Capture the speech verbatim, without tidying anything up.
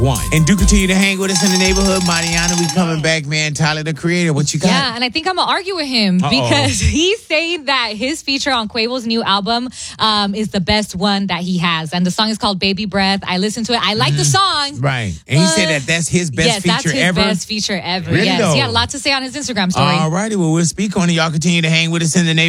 One. And do continue to hang with us in the neighborhood. Mariana, we coming back, man. Tyler, the creator, what you got? Yeah, and I think I'm going to argue with him Uh-oh. because he's saying that his feature on Quavo's new album um, is the best one that he has. And the song is called Baby Breath. I listened to it. I like mm. the song. Right. And he said that that's his best yes, feature that's his ever? best feature ever. Really yes. though? He had a lot to say on his Instagram story. All righty. Well, we'll speak on it. Y'all continue to hang with us in the neighborhood.